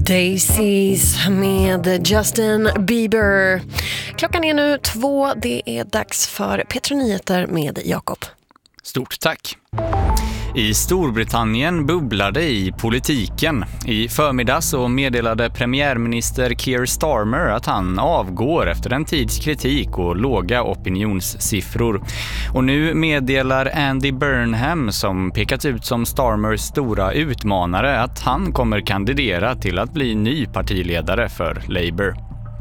Daisies med Justin Bieber. Klockan är nu 2. Det är dags för Petro Nyheter med Jakob. Stort tack. I Storbritannien bubblade i politiken. I förmiddags så meddelade premiärminister Keir Starmer att han avgår efter en tids kritik och låga opinionssiffror. Och nu meddelar Andy Burnham, som pekats ut som Starmers stora utmanare, att han kommer kandidera till att bli ny partiledare för Labour.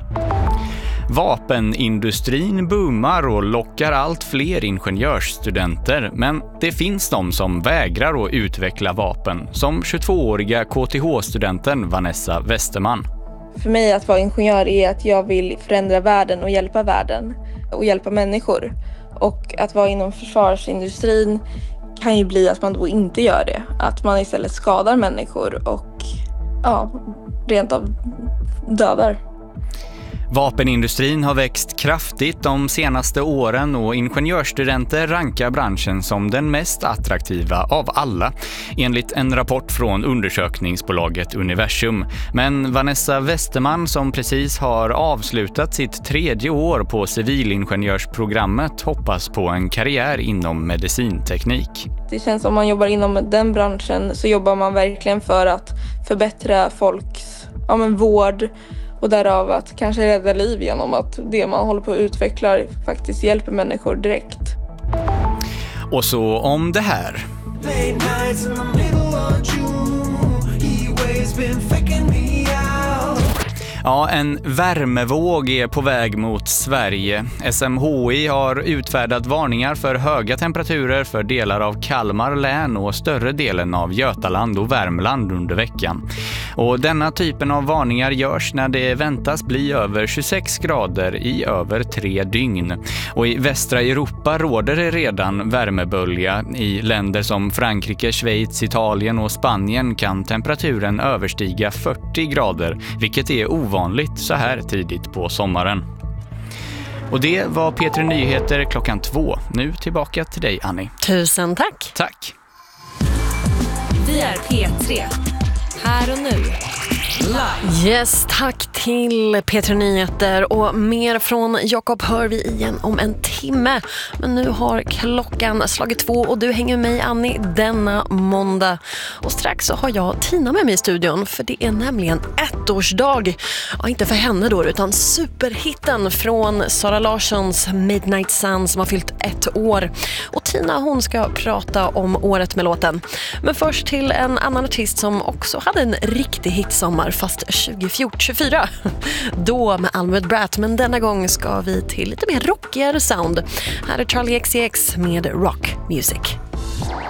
Vapenindustrin boomar och lockar allt fler ingenjörsstudenter, men det finns de som vägrar att utveckla vapen, som 22-åriga KTH-studenten Vanessa Westerman. För mig att vara ingenjör är att jag vill förändra världen och hjälpa människor. Och att vara inom försvarsindustrin kan ju bli att man då inte gör det. Att man istället skadar människor och rent av dödar. Vapenindustrin har växt kraftigt de senaste åren och ingenjörsstudenter rankar branschen som den mest attraktiva av alla, enligt en rapport från undersökningsbolaget Universum. Men Vanessa Westerman, som precis har avslutat sitt 3:e år på civilingenjörsprogrammet, hoppas på en karriär inom medicinteknik. Det känns som om man jobbar inom den branschen så jobbar man verkligen för att förbättra folks vård. Och därav att kanske rädda liv genom att det man håller på att utveckla faktiskt hjälper människor direkt. Och så om det här. Ja, en värmevåg är på väg mot Sverige. SMHI har utfärdat varningar för höga temperaturer för delar av Kalmar län och större delen av Götaland och Värmland under veckan. Och denna typen av varningar görs när det väntas bli över 26 grader i över 3 dygn. Och i västra Europa råder det redan värmebölja. I länder som Frankrike, Schweiz, Italien och Spanien kan temperaturen överstiga 40 grader, vilket är ovanligt så här tidigt på sommaren. Och det var Petro Nyheter klockan 2. Nu tillbaka till dig, Annie. Tusen tack. Tack. Vi är P3. Här och nu. Yes, tack till Petro Nyheter, och mer från Jakob hör vi igen om en timme. Men nu har klockan slagit 2 och du hänger med mig, Annie, denna måndag. Och strax så har jag Tina med mig i studion, för det är nämligen 1-årsdag. Ja, inte för henne då, utan superhitten från Sara Larssons Midnight Sun som har fyllt 1 år. Och Tina, hon ska prata om året med låten. Men först till en annan artist som också hade en riktig hitsommar, fast 2024. Då med Almut Brat, men denna gång ska vi till lite mer rockigare sound. Här är Charlie XCX med Rock Music.